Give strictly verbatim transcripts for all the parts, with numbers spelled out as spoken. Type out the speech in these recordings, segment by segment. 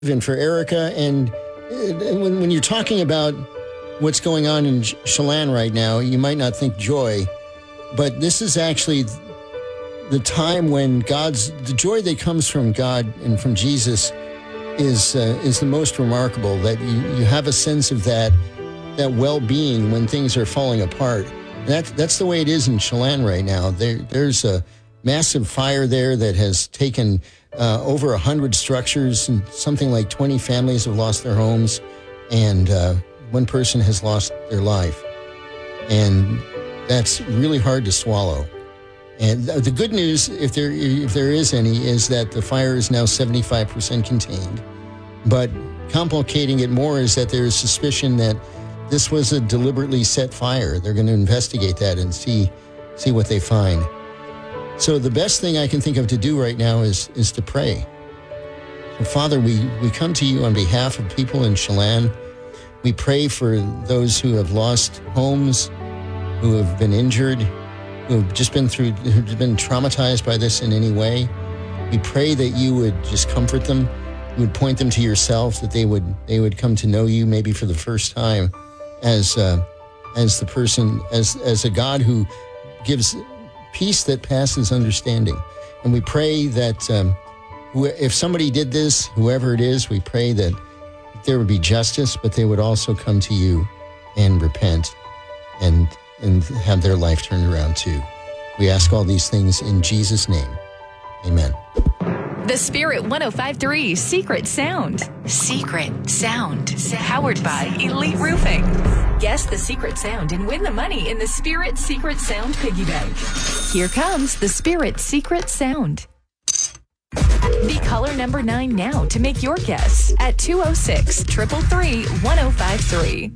and for Erica. And when, when you're talking about what's going on in Chelan right now, you might not think joy, but this is actually the time when God's, the joy that comes from God and from Jesus is uh, is the most remarkable, that you, you have a sense of that that well-being when things are falling apart. And that, that's the way it is in Chelan right now. There, there's a massive fire there that has taken uh, over one hundred structures, and something like twenty families have lost their homes, and uh, one person has lost their life. And that's really hard to swallow. And the good news, if there if there is any, is that the fire is now seventy-five percent contained. But complicating it more is that there is suspicion that this was a deliberately set fire. They're going to investigate that and see see what they find. So the best thing I can think of to do right now is is to pray. So Father, we, we come to you on behalf of people in Chelan. We pray for those who have lost homes, who have been injured, who have just been through, who've been traumatized by this in any way. We pray that you would just comfort them, you would point them to yourself, that they would they would come to know you maybe for the first time as uh, as the person, as as a God who gives peace that passes understanding. And we pray that um, if somebody did this, whoever it is, we pray that there would be justice, but they would also come to you and repent and and have their life turned around too. We ask all these things in Jesus' name. Amen. The Spirit one oh five point three Secret Sound. Secret Sound. Powered by Elite Roofing. Guess the secret sound and win the money in the Spirit Secret Sound Piggy Bank. Here comes the Spirit Secret Sound. Be caller number nine now to make your guess at two oh six, three three three, one oh five three.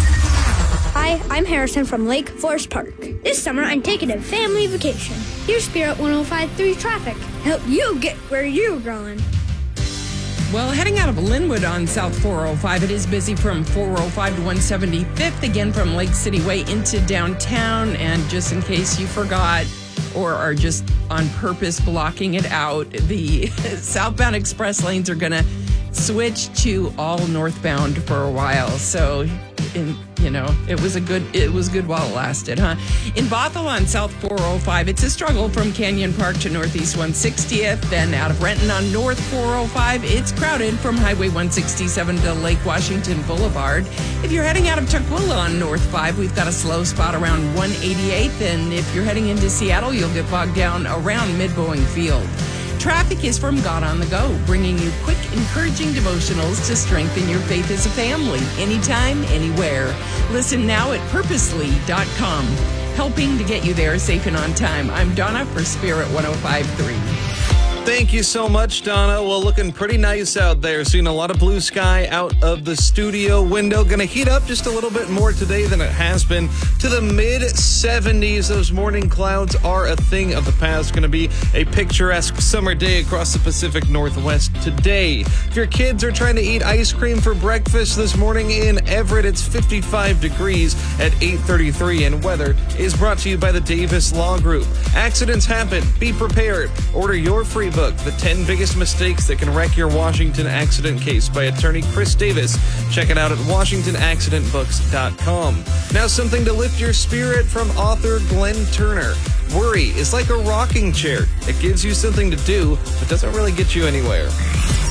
Hi, I'm Harrison from Lake Forest Park. This summer, I'm taking a family vacation. Here's Spirit one oh five point three traffic. Help you get where you're going. Well, heading out of Linwood on South four oh five, it is busy from four oh five to one seventy-fifth, again from Lake City Way into downtown. And just in case you forgot or are just on purpose blocking it out, the southbound express lanes are going to switch to all northbound for a while. So, in, you know, it was a good it was good while it lasted, huh? In Bothell on South four oh five, it's a struggle from Canyon Park to Northeast one sixtieth. Then out of Renton on North four oh five, it's crowded from Highway one sixty-seven to Lake Washington Boulevard. If you're heading out of Tukwila on North five, we've got a slow spot around one eighty-eighth. And if you're heading into Seattle, you'll get bogged down around Mid-Boeing Field. Traffic is from God on the Go, bringing you quick, encouraging devotionals to strengthen your faith as a family, anytime, anywhere. Listen now at purposely dot com, helping to get you there safe and on time. I'm Donna for Spirit one oh five point three. Thank you so much, Donna. Well, looking pretty nice out there. Seeing a lot of blue sky out of the studio window. Going to heat up just a little bit more today than it has been, to the mid seventies. Those morning clouds are a thing of the past. Going to be a picturesque summer day across the Pacific Northwest today. If your kids are trying to eat ice cream for breakfast this morning in Everett, it's fifty-five degrees at eight thirty-three. And weather is brought to you by the Davis Law Group. Accidents happen. Be prepared. Order your free book, The ten Biggest Mistakes That Can Wreck Your Washington Accident Case, by attorney Chris Davis. Check it out at washington accident books dot com. Now, something to lift your spirit from author Glenn Turner. Worry is like a rocking chair. It gives you something to do, but doesn't really get you anywhere.